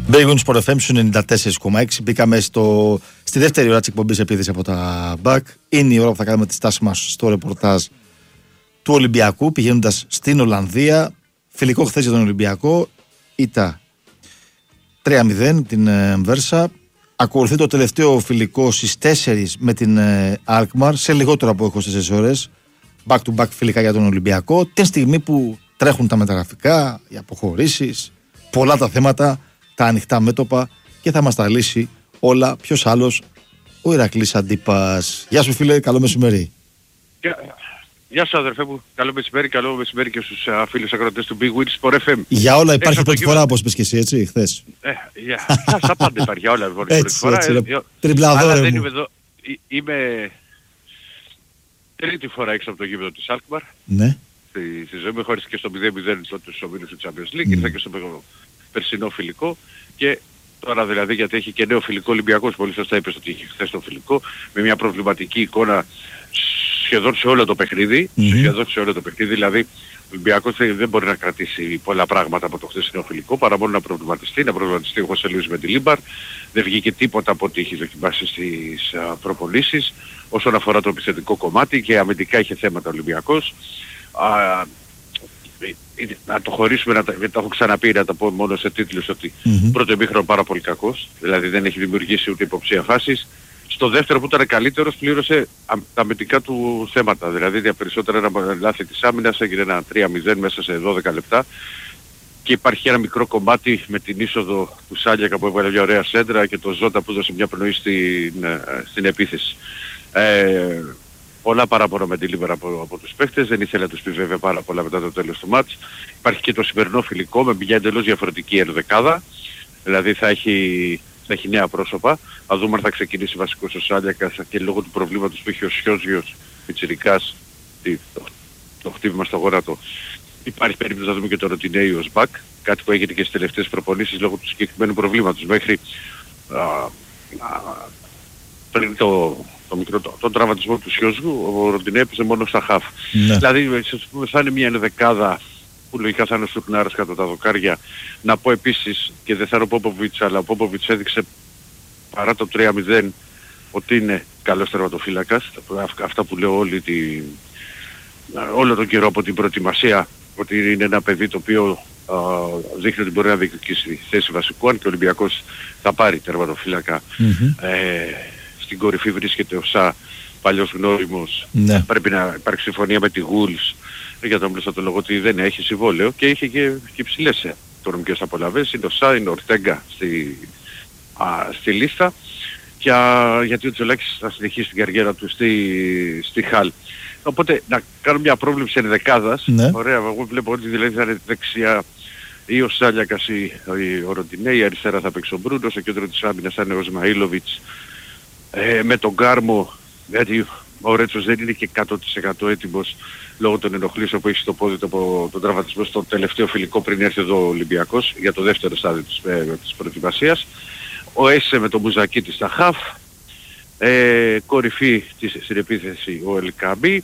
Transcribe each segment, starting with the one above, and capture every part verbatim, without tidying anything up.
Big Win Sport εφ εμ στους ενενήντα τέσσερα κόμμα έξι. Μπήκαμε στο, στη δεύτερη ώρα της εκπομπής επίθεση από τα μπακ. Είναι η ώρα που θα κάνουμε τη στάση μας στο ρεπορτάζ του Ολυμπιακού, πηγαίνοντας στην Ολλανδία. Φιλικό χθες για τον Ολυμπιακό. Ήττα τρία μηδέν την Εμβέρσα. Ακολουθεί το τελευταίο φιλικό στις τέσσερις με την Αλκμαρ σε λιγότερο από είκοσι τέσσερις ώρες. Back to back φιλικά για τον Ολυμπιακό. Την στιγμή που τρέχουν τα μεταγραφικά, οι αποχωρήσεις, πολλά τα θέματα, τα ανοιχτά μέτωπα και θα μας τα λύσει όλα. Ποιος άλλος? Ο Ηρακλής Αντίπας. Γεια σου φίλε, καλό μεσημέρι. Γεια, γεια σου αδερφέ μου, καλό μεσημέρι, καλό μεσημέρι και στους uh, φίλους ακροατές του Big Win Sport εφ εμ. Για όλα υπάρχει πρώτη φορά, όπως είπες και εσύ, έτσι, χθες. Ε, για, στα πάντα υπάρχει, για όλα λοιπόν, πρώτη φορά. Έτσι, ε, τριμπλαδόρε μου. δεν είμαι εδώ, είμαι τρίτη φορά έξω από το γήπεδο της Αλκμαρ. Ναι. Στη, στη ζωή μου χωρίς και στο μηδέν μηδέν στους ομίλους του Champions League, mm. ήρθα και στο περσινό φιλικό και τώρα δηλαδή γιατί έχει και νέο φιλικό Ολυμπιακός, πολύ σωστά είπες ότι είχε χθες το φιλικό, με μια προβληματική εικόνα σχεδόν σε όλο το παιχνίδι, mm-hmm. σχεδόν σε όλο το παιχνίδι, δηλαδή ο Ολυμπιακός δεν μπορεί να κρατήσει πολλά πράγματα από το χθεσινό φιλικό, παρά μόνο να προβληματιστεί, να προβληματιστεί ο Χωσέ Λουίς με τη Λίμπαρ, δεν βγήκε τίποτα από ό,τι είχε δοκιμάσει στις uh, προπονήσεις, όσον αφορά το επιθετικό κομμάτι και αμυντικά είχε θέματα ο Ολυμπιακός. Uh, να το χωρίσουμε, να τα, τα έχω ξαναπεί, να τα πω μόνο σε τίτλους ότι mm-hmm. πρώτο ημίχρονο πάρα πολύ κακός, δηλαδή δεν έχει δημιουργήσει ούτε υποψία φάσεις. Στο δεύτερο που ήταν καλύτερος πλήρωσε α, τα αμυντικά του θέματα, δηλαδή για περισσότερα ένα λάθη της άμυνας, έγινε ένα τρία μηδέν μέσα σε δώδεκα λεπτά και υπάρχει ένα μικρό κομμάτι με την είσοδο του Σάλιακα που έβγαλε μια ωραία σέντρα και το Ζώτα που έδωσε μια πνοή στην, στην επίθεση. Ε, Πολλά παράπονα με τη Λίμπερα από, από τους παίχτες, δεν ήθελε να τους πει βέβαια πάρα πολλά μετά το τέλος του μάτς. Υπάρχει και το σημερινό φιλικό με μια εντελώς διαφορετική ενδεκάδα, δηλαδή θα έχει, θα έχει νέα πρόσωπα. Θα δούμε αν θα ξεκινήσει βασικός ο Σάλιακας και λόγω του προβλήματος που είχε ο Σιόζιος Πιτσιρικάς, το, το χτύπημα στο γόνατο. Υπάρχει περίπτωση να δούμε και το Ροτινέι ως back, κάτι που έγινε και στις τελευταίες προπονήσεις λόγω του συγκεκριμένου προβλήματος. Μέχρι α, α, πριν το... το μικρό, το, τον τραυματισμό του Σιώζου, ο Ροντινέ έπαιζε μόνο στα χαφ. Ναι. Δηλαδή θα είναι μια ενδεκάδα που λογικά θα είναι ο Στουρνάρας κατά τα δοκάρια. Να πω επίσης, και δεν θα είναι ο Πόποβιτς, αλλά ο Πόποβιτς έδειξε παρά το τρία μηδέν ότι είναι καλός τερματοφύλακας. Αυτά που λέω όλη τη, όλο τον καιρό από την προετοιμασία, ότι είναι ένα παιδί το οποίο α, δείχνει ότι μπορεί να διεκδικήσει θέση βασικού, αν και ο Ολυμπιακός θα πάρει τερματοφύλακα. Mm-hmm. Ε, στην κορυφή βρίσκεται ο Σα, παλιός γνώριμος. Ναι. Πρέπει να υπάρξει συμφωνία με τη Wolves για τον πλούστο λόγο ότι δεν έχει συμβόλαιο και είχε και, και υψηλές οικονομικές απολαβές. Είναι ο Σα, είναι ο Ορτέγκα στη, α, στη λίστα και, α, γιατί ο Τσολάκης θα συνεχίσει την καριέρα του στη, στη Χαλ. Οπότε να κάνω μια πρόβλεψη ενδεκάδας. Ναι. Ωραία, εγώ βλέπω ότι δηλαδή θα είναι δεξιά ή ο Σάλιακας ή ο Ροντινέ, η αριστερά θα παίξει ο Μπρούνο, στο κέντρο της άμυνας θα είναι ο Σμαΐλοβιτς. Ε, με τον Γκάρμο, γιατί ο Ρέτσος δεν είναι και εκατό τοις εκατό έτοιμος λόγω των ενοχλήσεων που έχει στο πόδι του από τον τραυματισμό στο τελευταίο φιλικό πριν έρθει εδώ ο Ολυμπιακός για το δεύτερο στάδιο της, ε, της προετοιμασίας. Ο Έσε με τον Μπουζακίτη στα χαφ, ε, κορυφή της, στην επίθεση ο Ελκαμπή.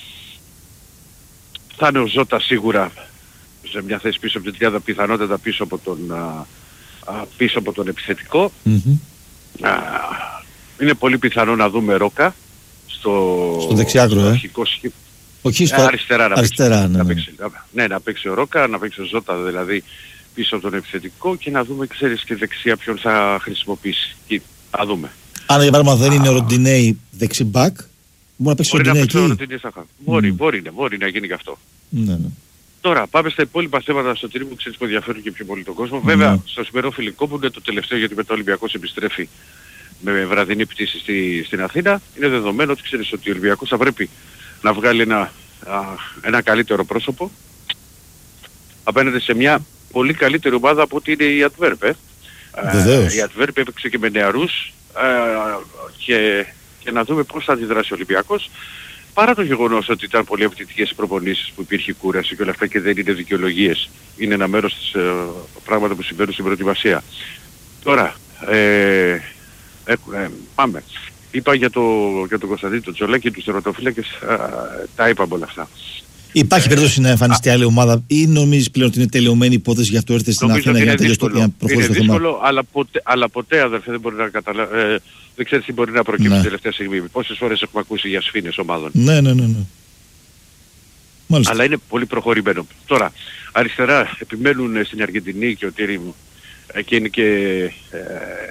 Θα είναι ο Ζώτα σίγουρα σε μια θέση πίσω από την τριάδα, πιθανότατα πίσω από τον, α, α, πίσω από τον επιθετικό. Mm-hmm. Α, είναι πολύ πιθανό να δούμε Ρόκα στο, στο δεξιάκρο, ε. Σχ... Όχι στο... ε, αριστερά, να, αριστερά παίξει, ναι, να, ναι. παίξει, ναι, να παίξει ο Ρόκα, να παίξει ο Ζώτα δηλαδή πίσω από τον επιθετικό και να δούμε, ξέρεις, και δεξιά ποιον θα χρησιμοποιήσει. Και θα δούμε. Αν για παράδειγμα δεν είναι ο Ροντινέι δεξιμπακ, μπορεί να παίξει ο Ροντινέι εκεί. Μπορεί, mm. μπορεί, ναι, μπορεί να γίνει και αυτό. Ναι, ναι. Τώρα πάμε στα υπόλοιπα θέματα στο τρίμα που ξέρεις που ενδιαφέρουν και πιο πολύ τον κόσμο. Mm. Βέβαια στο σημερινό φιλικό που είναι το τελευταίο γιατί μετά ο Ολυμπιακός επιστρέφει με βραδινή πτήση στη, στην Αθήνα, είναι δεδομένο ότι ξέρεις ότι ο Ολυμπιακός θα πρέπει να βγάλει ένα, α, ένα καλύτερο πρόσωπο απέναντι σε μια πολύ καλύτερη ομάδα από ότι είναι η Αντβέρπ. Ε. Η Αντβέρπ έπαιξε και με νεαρούς α, και, και να δούμε πώς θα αντιδράσει ο Ολυμπιακός. Παρά το γεγονός ότι ήταν πολύ απαιτητικές οι προπονήσεις που υπήρχε κούραση και όλα αυτά και δεν είναι δικαιολογίες. Είναι ένα μέρος της ε, πράγματα που συμβαίνουν στην προετοιμασία. Τώρα, ε, ε, ε, πάμε. Είπα για, το, για τον Κωνσταντίνο τον Τσολάκη και τους τερματοφύλακες, τα είπαμε όλα αυτά. Υπάρχει ε, περίπτωση να εμφανιστεί άλλη ομάδα ή νομίζεις πλέον ότι είναι τελειωμένη υπόθεση, γι' αυτό έρθει στην Αθήνα για να τελειώσει το θέμα? Είναι δύσκολο, αλλά ποτέ, αλλά ποτέ αδερφέ δεν μπορεί να καταλάβει. Ε, δεν ξέρεις τι μπορεί να προκύψει ναι. τελευταία στιγμή. Πόσες φορές έχουμε ακούσει για σφήνες ομάδων. Ναι, ναι, ναι. ναι. Μάλιστα. Αλλά είναι πολύ προχωρημένο. Τώρα, αριστερά επιμένουν στην Αργεντινή και ότι εκεί είναι και ε,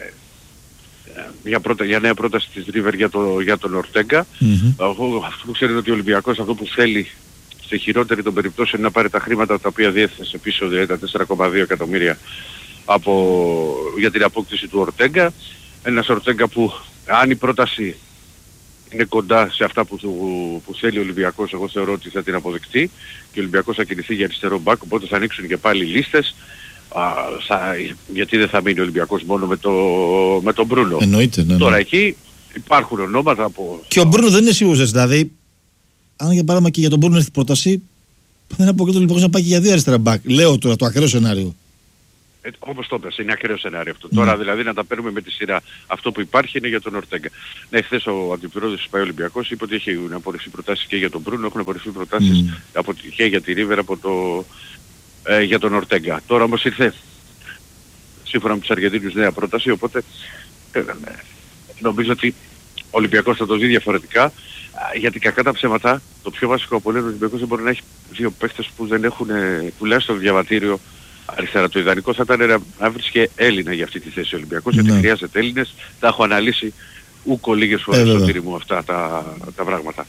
για, πρώτα, για νέα πρόταση της River για, το, για τον Ορτέγκα. Mm-hmm. Αυτό που ξέρετε ότι ο Ολυμπιακός αυτό που θέλει σε χειρότερη των περιπτώσεων είναι να πάρει τα χρήματα τα οποία διέθεσε πίσω, δηλαδή τα τέσσερα κόμμα δύο εκατομμύρια από, για την απόκτηση του Ορτέγκα. Ένας Ορτέγκα που αν η πρόταση είναι κοντά σε αυτά που, που θέλει ο Ολυμπιακός, εγώ θεωρώ ότι θα την αποδεχτεί και ο Ολυμπιακός θα κινηθεί για αριστερό μπακ, οπότε θα ανοίξουν και πάλι λίστες. Α, θα, γιατί δεν θα μείνει ο Ολυμπιακός μόνο με, το, με τον Μπρούνο. Εννοείται, ναι, ναι. Τώρα εκεί υπάρχουν ονόματα από... Και ο Μπρούνο δεν είναι σίγουρος, δηλαδή αν για παράδειγμα και για τον Μπρούνο έρθει πρόταση, δεν αποκλείται ο Ολυμπιακός να πάει και για δύο αριστερά μπακ. Λέω τώρα το ακραίο σενάριο. Ε, όπως το πες, είναι ακραίο σενάριο αυτό. Mm. Τώρα δηλαδή να τα παίρνουμε με τη σειρά. Αυτό που υπάρχει είναι για τον Ορτέγκα. Ναι, χθες ο αντιπρόεδρος της ΠΑΕ Ολυμπιακός είπε ότι έχει απορριφθεί προτάσεις και για τον Μπρούνο, έχουν απορριφθεί προτάσεις mm. από, και για τη River από το, ε, για τον Ορτέγκα. Τώρα όμως ήρθε σύμφωνα με τους Αργεντίνους νέα πρόταση, οπότε ε, νομίζω ότι ο Ολυμπιακός θα το δει διαφορετικά. Γιατί κακά τα ψέματα, το πιο βασικό από όλο, ο Ολυμπιακός δεν μπορεί να έχει δύο παίχτες που δεν έχουν τουλάχιστον διαβατήριο αριστερά. Το ιδανικό θα ήταν να βρίσκε Έλληνα για αυτή τη θέση ο Ολυμπιακός, ναι. γιατί χρειάζεται Έλληνες. Τα έχω αναλύσει ούκο λίγες φορές στο τύρι μου αυτά τα, τα πράγματα.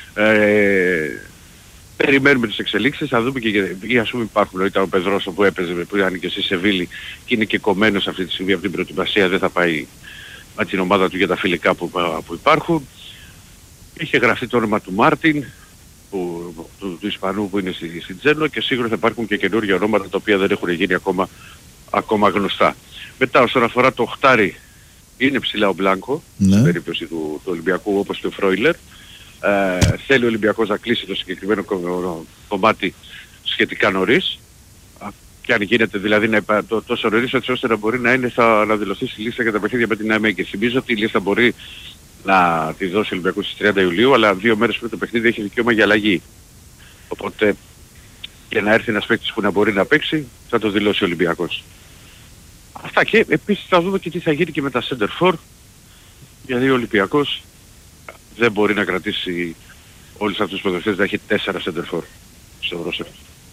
Ε, περιμένουμε τις εξελίξεις, θα δούμε και ή ας πούμε υπάρχουν, ήταν ο Πεδρός που έπαιζε, που ήταν και στη Σεβίλη και είναι και κομμένος αυτή τη στιγμή από την προετοιμασία, δεν θα πάει με την ομάδα του για τα φιλικά που, που υπάρχουν. Είχε γραφτεί το όνομα του Μάρτιν, που, του, του Ισπανού που είναι στη, στη Τζένο και σίγουρα θα υπάρχουν και καινούργια ονόματα τα οποία δεν έχουν γίνει ακόμα, ακόμα γνωστά. Μετά όσον αφορά το οχτάρι είναι ψηλά ο Μπλάνκο, ναι. στην περίπτωση του, του Ολυμπιακού όπως και ο Φρόιλερ. Ε, θέλει ο Ολυμπιακός να κλείσει το συγκεκριμένο κο, κομμάτι σχετικά νωρίς. Και αν γίνεται δηλαδή να υπά, το, τόσο νωρίς έτσι ώστε να μπορεί να, είναι, θα, να δηλωθεί στη λίστα για τα παιχνίδια με την ΑΕΜΕ. Και θυμίζω ότι η λίστα μπορεί να τη δώσει ο Ολυμπιακός στις τριάντα Ιουλίου, αλλά δύο μέρες πριν το παιχνίδι έχει δικαίωμα για αλλαγή. Οπότε και να έρθει ένας παίκτης που να μπορεί να παίξει, θα το δηλώσει ο Ολυμπιακός. Αυτά και επίσης θα δούμε και τι θα γίνει και με τα center for, γιατί ο Ολυμπιακός δεν μπορεί να κρατήσει όλους αυτούς τους ποδοσφαιριστές, να έχει τέσσερα center for στο ρόστερ.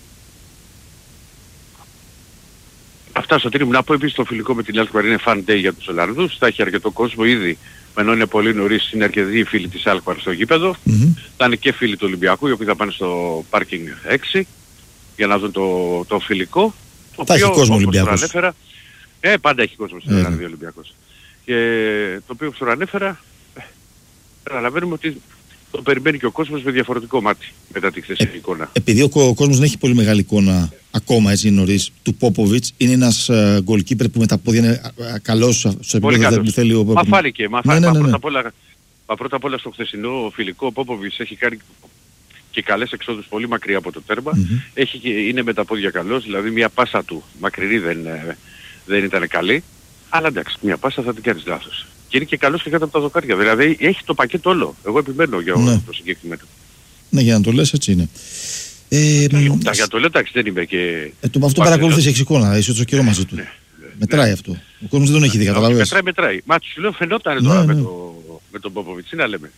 Αυτά στο τρίμα. Να πω επίσης το φιλικό με την Alkmaar είναι fan day για τους Ολλανδούς. Θα έχει αρκετό κόσμο ήδη. Ενώ είναι πολύ νωρίς, είναι αρκετοί φίλοι της Alkmaar στο γήπεδο. Mm-hmm. Θα είναι και φίλοι του Ολυμπιακού, οι οποίοι θα πάνε στο πάρκινγκ έξι για να δουν το, το φιλικό. Το θα οποίο, έχει κόσμο Ολυμπιακός. Ανέφερα, ε, πάντα έχει κόσμο στην Ελλάδα mm-hmm. Ολυμπιακός. Και το οποίο όπως ανέφερα, καταλαβαίνουμε ότι το περιμένει και ο κόσμος με διαφορετικό μάτι μετά τη χθεσινή ε, εικόνα. Επειδή ο, ο κόσμος δεν έχει πολύ μεγάλη εικόνα ακόμα έτσι νωρίς του Πόποβιτς, είναι ένας γκολκίπερ uh, που με τα πόδια είναι uh, καλός στο επίπεδο που θέλει ο Μα φάνηκε, μα φάνηκε. Ναι, ναι, ναι, ναι. Μα πρώτα, απ' πρώτα απ' όλα στο χθεσινό φιλικό ο Πόποβιτς έχει κάνει και καλές εξόδους πολύ μακριά από το τέρμα. Mm-hmm. Έχει και, είναι με τα πόδια καλός, δηλαδή μια πάσα του μακρινή δεν, δεν ήταν καλή. Αλλά εντάξει, μια πάσα θα την κάνεις λάθος. Και είναι και καλός και κάτω από τα δοκάρια. Δηλαδή έχει το πακέτο όλο. Εγώ επιμένω για ναι. το συγκεκριμένο. Ναι, για να το λες έτσι είναι. Ε, τα, για, για το λέω εντάξει δεν είμαι και... Ε, το, αυτό παρακολουθείς έχεις εικόνα, είσαι τόσο καιρό μαζί του. Ναι, ναι, μετράει ναι. αυτό. Ο κόσμος δεν τον έχει δει, καταλαβαίνεις. Μετράει, μετράει. Μα σου λέω φαινόταν ναι, τώρα ναι. με, το, με τον Πόποβιτς. Τι να λέμε.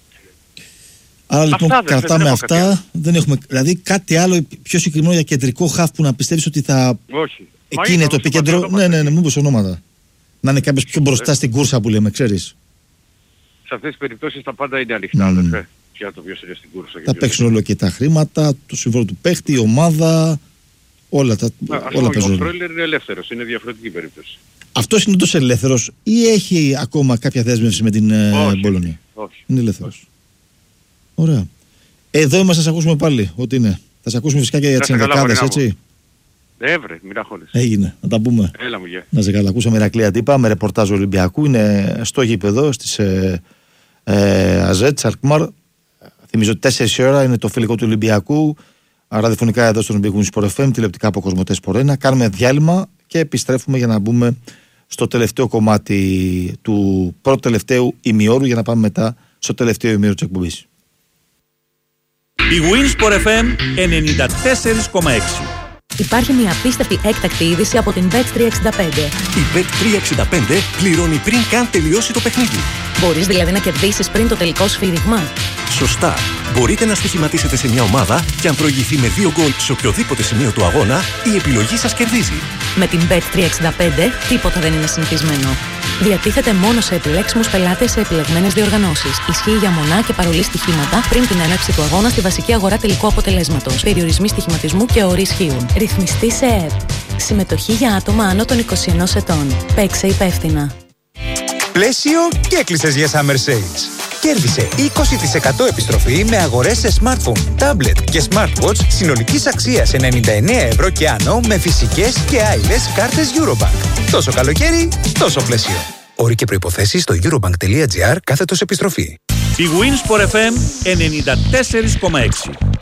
Άρα λοιπόν αυτά, κρατάμε δεν αυτά. Κάτι. Δεν έχουμε, δηλαδή κάτι άλλο πιο συγκεκριμένο για κεντρικό χαφ που να πιστεύεις ότι θα... Όχι. Εκεί είναι το επίκεντρο. Ναι, ναι, ναι, μου είπες ονόματα. Να είναι κάποιος πιο μπροστά στην κούρσα που λέμε, ξέρεις. Σε αυτές τις περιπτώσεις τα πάντα είναι ανοιχτά, mm. αδερφέ. Για το ποιος είναι στην κούρσα. Θα παίξουν όλο και τα χρήματα, το συμβόλαιο του παίχτη, η ομάδα, όλα τα Α, όλα παίζουν. Ο Φρόιλερ είναι ελεύθερος, είναι διαφορετική περίπτωση. Αυτός είναι τόσο ελεύθερος ή έχει ακόμα κάποια δέσμευση με την Μπολόνια? Όχι. Είναι ελεύθερος. Ωραία. Εδώ είμαστε να σας ακούσουμε πάλι, ό,τι είναι. Θα σας ακούσουμε φυσικά και για τις ενδεκάδες, έτσι. Ναι, βρε, μην αγχώνεσαι. Έγινε, να τα πούμε. Έλα μου, γεια. Να σε καλά, ακούσαμε Ηρακλή Αντίπα με ρεπορτάζ Ολυμπιακού. Είναι στο γήπεδο στις ε, ε, ΑΖΕΤ, Alkmaar. Θυμίζω ότι τέσσερις ώρα είναι το φιλικό του Ολυμπιακού. Ραδιοφωνικά εδώ στον Ολυμπιακό Sport εφ εμ, τηλεοπτικά από Κοσμοτέ Sport ένα. Κάνουμε διάλειμμα και επιστρέφουμε για να μπούμε στο τελευταίο κομμάτι του πρώτου τελευταίου ημιώρου για να πάμε μετά στο τελευταίο ημιώρο της εκπομπής. Η Winsport εφ εμ ενενήντα τέσσερα κόμμα έξι. Υπάρχει μια απίστευτη έκτακτη είδηση από την μπετ τριακόσια εξήντα πέντε. Η μπετ τριακόσια εξήντα πέντε πληρώνει πριν καν τελειώσει το παιχνίδι. Μπορείς δηλαδή να κερδίσεις πριν το τελικό σφύριγμα. Σωστά. Μπορείτε να στοιχηματίσετε σε μια ομάδα και αν προηγηθεί με δύο γκολ σε οποιοδήποτε σημείο του αγώνα, η επιλογή σας κερδίζει. Με την μπετ τριακόσια εξήντα πέντε τίποτα δεν είναι συνηθισμένο. Διατίθεται μόνο σε επιλέξιμους πελάτες σε επιλεγμένες διοργανώσεις. Ισχύει για μονά και παρολί στοιχήματα πριν την έναρξη του αγώνα στη βασική αγορά τελικού αποτελέσματος. Περιορισμοί στοιχηματισμού και όροι ισχύουν. Ρυθμιστή σε ΕΕΠ. Συμμετοχή για άτομα άνω των είκοσι ενός ετών. Παίξε υπεύθυνα. Πλαίσιο και έκλεισες για Summer Sales. Κέρδισε είκοσι τοις εκατό επιστροφή με αγορές σε smartphone, tablet και smartwatch συνολικής αξίας ενενήντα εννέα ευρώ και άνω με φυσικές και άειλες κάρτες Eurobank. Τόσο καλοκαίρι, τόσο πλαίσιο. Όροι και προϋποθέσεις στο eurobank.gr κάθετος επιστροφή. Η Winsport εφ εμ ενενήντα τέσσερα κόμμα έξι.